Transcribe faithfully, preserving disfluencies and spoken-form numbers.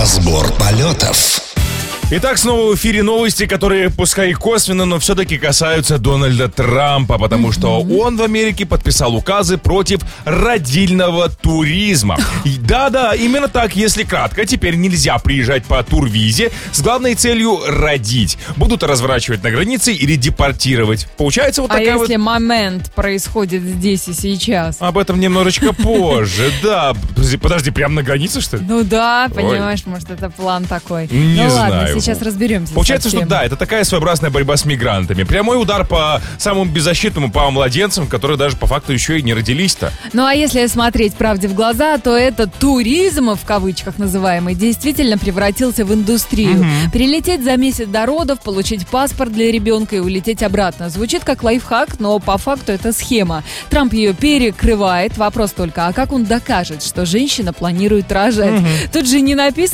Разбор полетов. Итак, снова в эфире новости, которые, пускай и косвенно, но все-таки касаются Дональда Трампа, потому что он в Америке подписал указы против родильного туризма. И да-да, именно так, если кратко, теперь нельзя приезжать по турвизе с главной целью родить. Будут разворачивать на границе или депортировать. Получается вот а такая если вот... момент происходит здесь и сейчас? Об этом немножечко позже, да. Подожди, подожди, прямо на границе, что ли? Ну да, Ой. понимаешь, может, это план такой. Не ну знаю. ладно, сейчас разберемся. Получается, совсем. что да, это такая своеобразная борьба с мигрантами. Прямой удар по самому беззащитному, по младенцам, которые даже по факту еще и не родились-то. Ну а если смотреть правде в глаза, то этот туризм, в кавычках называемый, действительно превратился в индустрию. Мгм. Перелететь за месяц до родов, получить паспорт для ребенка и улететь обратно. Звучит как лайфхак, но по факту это схема. Трамп ее перекрывает. Вопрос только, а как он докажет, что женщина планирует рожать? Мгм. Тут же не написано,